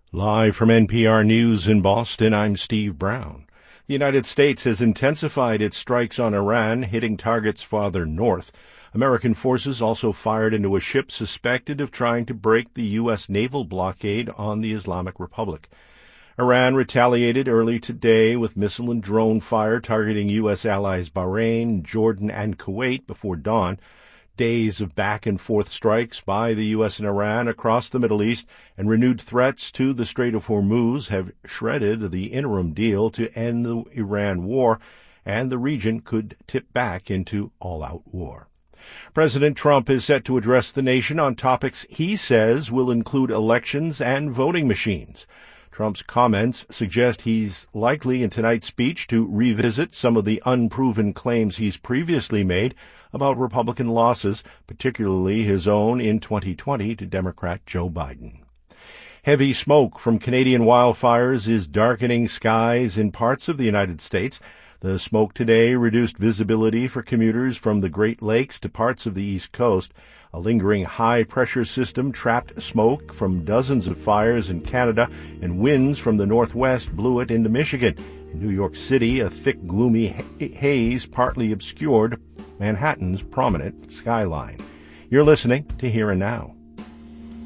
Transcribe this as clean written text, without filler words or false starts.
Live from NPR News in Boston, I'm Steve Brown. The United States has intensified its strikes on Iran, hitting targets farther north. American forces also fired into a ship suspected of trying to break the U.S. naval blockade on the Islamic Republic. Iran retaliated early today with missile and drone fire targeting U.S. allies Bahrain, Jordan, and Kuwait before dawn. Days of back-and-forth strikes by the U.S. and Iran across the Middle East and renewed threats to the Strait of Hormuz have shredded the interim deal to end the Iran war, and the region could tip back into all-out war. President Trump is set to address the nation on topics he says will include elections and voting machines. Trump's comments suggest he's likely in tonight's speech to revisit some of the unproven claims he's previously made about Republican losses, particularly his own in 2020 to Democrat Joe Biden. Heavy smoke from Canadian wildfires is darkening skies in parts of the United States. The smoke today reduced visibility for commuters from the Great Lakes to parts of the East Coast. A lingering high-pressure system trapped smoke from dozens of fires in Canada, and winds from the northwest blew it into Michigan. In New York City, a thick, gloomy haze partly obscured Manhattan's prominent skyline. You're listening to Here and Now.